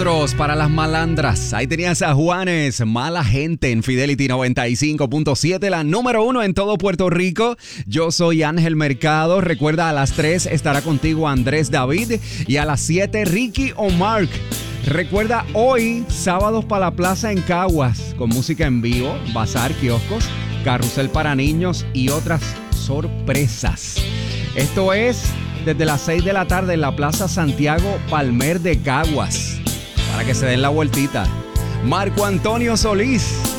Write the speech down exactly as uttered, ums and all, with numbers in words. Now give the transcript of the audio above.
malandros para las malandras. Ahí tenías a Juanes, Mala Gente en Fidelity noventa y cinco punto siete, la número uno en todo Puerto Rico. Yo soy Ángel Mercado. Recuerda, a las tres estará contigo Andrés David y a las siete Ricky o Mark. Recuerda, hoy, sábados para la plaza en Caguas, con música en vivo, bazar, kioscos, carrusel para niños y otras sorpresas. Esto es desde las seis de la tarde en la Plaza Santiago Palmer de Caguas, para que se den la vueltita. Marco Antonio Solís